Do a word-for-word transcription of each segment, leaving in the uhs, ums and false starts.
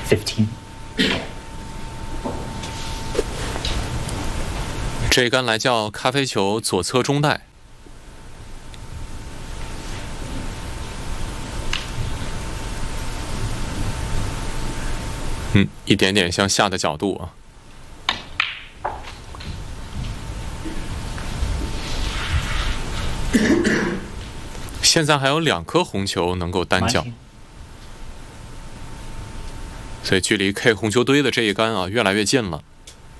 fifteen. 这一杆来叫咖啡球左侧中带。嗯，一点点向下的角度啊。现在还有两颗红球能够单叫，所以距离 K 红球堆的这一杆啊越来越近了。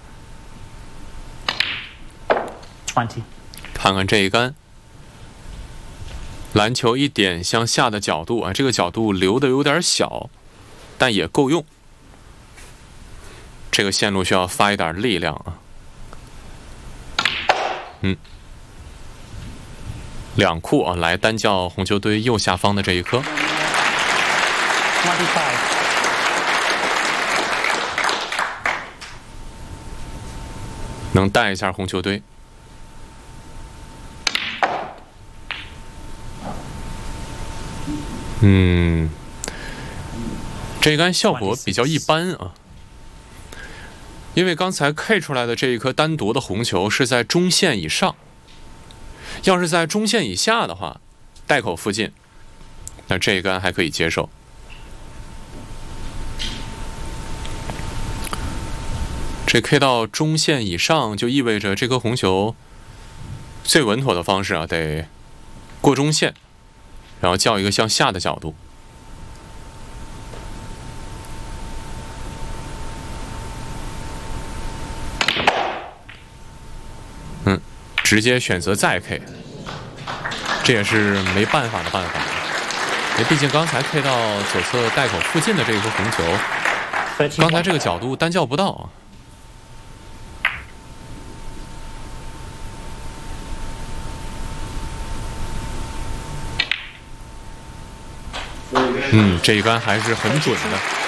twenty. 看看这一杆，篮球一点向下的角度啊，这个角度留的有点小，但也够用。这个线路需要发一点力量啊。嗯。两库啊，来单叫红球堆右下方的这一颗。 twenty-five. 能带一下红球堆。嗯，这一杆效果比较一般啊，因为刚才 K 出来的这一颗单独的红球是在中线以上。要是在中线以下的话，袋口附近，那这一杆还可以接受。这 K 到中线以上，就意味着这颗红球最稳妥的方式啊，得过中线，然后叫一个向下的角度。嗯。直接选择再 K， 这也是没办法的办法。因为毕竟刚才 K 到左侧袋口附近的这一颗红球，刚才这个角度单叫不到啊。嗯，这一杆还是很准的。